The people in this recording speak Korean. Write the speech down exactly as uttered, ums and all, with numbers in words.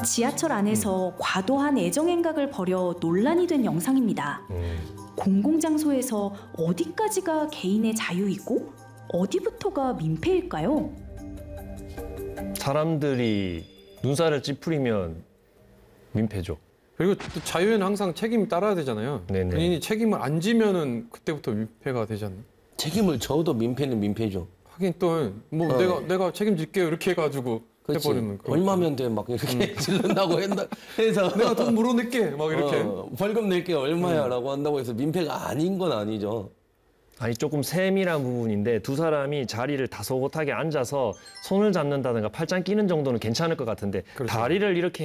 지하철 안에서 음. 과도한 애정행각을 벌여 논란이 된 영상입니다. 음. 공공장소에서 어디까지가 개인의 자유이고 어디부터가 민폐일까요? 사람들이 눈살을 찌푸리면 민폐죠. 그리고 또 자유에는 항상 책임이 따라야 되잖아요. 네네. 본인이 책임을 안 지면은 그때부터 민폐가 되지 않나? 책임을 져도 민폐는 민폐죠. 하긴 또 뭐 어. 내가 내가 책임질게요 이렇게 해가지고 그렇지. 해버리면 얼마면 돼 막 이렇게 음. 질른다고 한다 해서 내가 돈 물어낼게 막 이렇게 어, 벌금 낼게 얼마야라고 음. 한다고 해서 민폐가 아닌 건 아니죠. 아니 조금 세밀한 부분인데 두 사람이 자리를 다소곳하게 앉아서 손을 잡는다든가 팔짱 끼는 정도는 괜찮을 것 같은데 그렇죠. 다리를 이렇게